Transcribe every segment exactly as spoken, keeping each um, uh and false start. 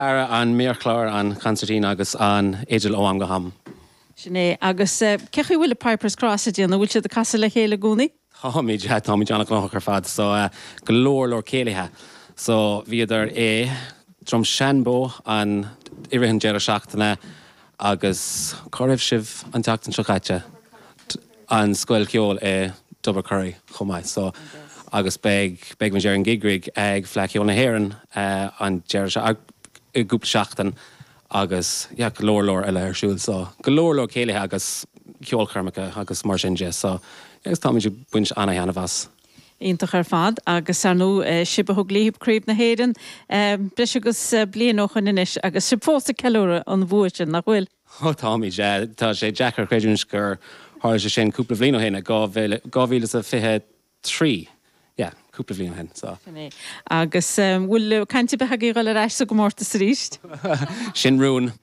Ara an Mirclar an Constantine agus an Éidir Ó Am go ham. Sinné agus cechu bhfuil Piper's Cross a déanana bhfuil siad a casa le chéile gúnaí? Tá mí de tá mí John nach ar fad, so uh, go leor leor céalathe. So bhíidir é drom seanbó an iirihann dear seachtainna agus choibh sibh an teachtain seo caite an scoil ceol é Dobar Curry chomáid. So agus beg beg man an gigrig ag fleiciú na héan uh, an dear i gúpla seachtain agus ja golóir leir eile ar siúil, so golóir leir céalathe agus ceolcharmacha agus mar sin de, so agus tá muidir buint anna cheanna bhas. Ítach ar fad agus ar nó sibh thug líomhcríomh na héireann breis agus bliain ó chun inis agus sib fósta ceúra an bhuaite nach bhfuil. Ó tá mí de tá sé Jackar chuidirn gur háir sé sin cúpla bhbliain ó héna gábhíle a fithe trí. Yeah, cúpla bhbliain hen, so. Agus bhfuil caiinte bethe gaí le reis go mórta sa ríist? Sin rún.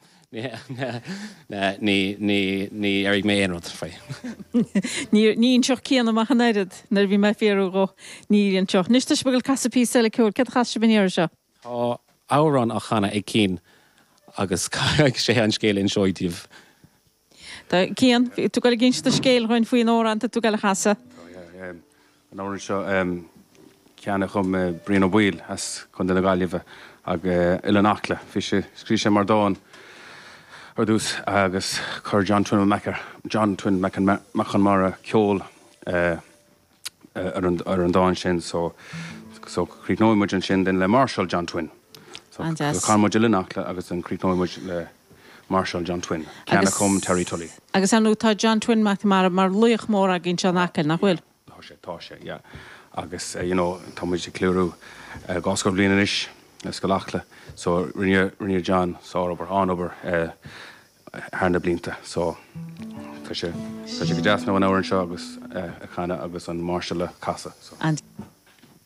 Ní ní arig mé éonrad fé. Ní an teoch céanna amach an éiread nar bhí me féarú go ní an teoch. Níos tuis beagal casa pí eile ceúil, ce chaiste bin éir seo? Tá árán a chana ag cín agus sé an scéil in seoitíomh. Tá cían, tú gail ginst a scéil chuin faoin óranta tú gail chasa? An áireann seo ceanna chum bríon ó bhuiil as chun de na gáilíomh ag ile nachla, fi sé scrí sé mar dáin ar dús agus chur John Twin Macar, John Twin Macan Machan Mara ceol ar an dáin sin, so so críoch nóimid an sin den le Marshall John Twin. So chuid ile nachla agus an críoch nóimid le Marshall John Twin, ceanna chum Terry Tully. Agus anú tá John Twin Macamara mar luoch mór a gin se nachil nach bhfuil? Tá sé, tá sé, yeah. Agus, uh, you know, tá muid sé clúrú uh, gáscoil bliana inis, is go lachla. So, rinne John, sá obair, an obair, uh, harna blinta. So, tá sé, tá sé go deas nó an áireann seo agus uh, a chana agus an Marshall le casa. So. And